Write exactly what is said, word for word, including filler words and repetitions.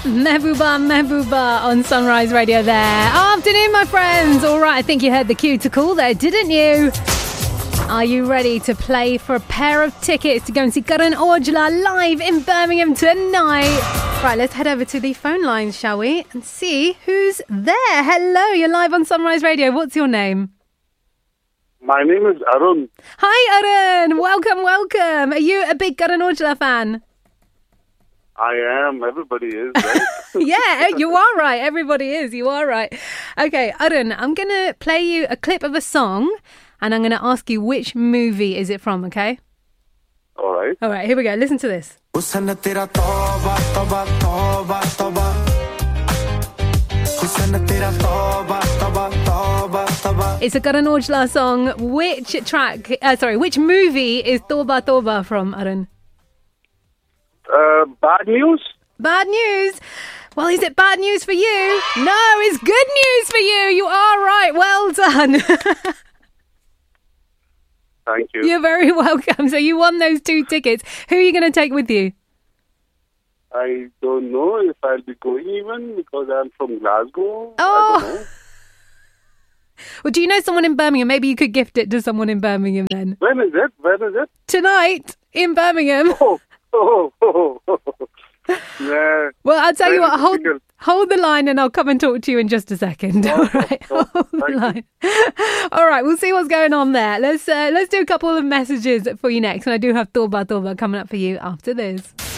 Mehbooba, Mehbooba on Sunrise Radio there. Afternoon, my friends. All right, I think you heard the cue to call there, didn't you? Are you ready to play for a pair of tickets to go and see Karan Aujla live in Birmingham tonight? Right, let's head over to the phone lines, shall we? And see who's there. Hello, you're live on Sunrise Radio. What's your name? My name is Arun. Hi, Arun. Welcome, welcome. Are you a big Karan Aujla fan? I am. Everybody is, right? Yeah, you are right. Everybody is. You are right. Okay, Arun, I'm going to play you a clip of a song and I'm going to ask you which movie is it from, okay? All right. All right, here we go. Listen to this. It's a Karan Aujla song. Which track, uh, sorry, which movie is Toba Toba from, Arun? Uh, bad news? Bad news? Well, is it bad news for you? No, it's good news for you. You are right. Well done. Thank you. You're very welcome. So you won those two tickets. Who are you going to take with you? I don't know if I'll be going even because I'm from Glasgow. Oh. I don't know. Well, do you know someone in Birmingham? Maybe you could gift it to someone in Birmingham then. When is it? When is it? Tonight in Birmingham. Oh, oh, oh, oh. Yeah. Well, I'll tell you what, hold, difficult. hold the line and I'll come and talk to you in just a second. Oh, All right, oh, hold the thank line. All right, we'll see what's going on there. Let's uh, let's do a couple of messages for you next. And I do have Toba Toba coming up for you after this.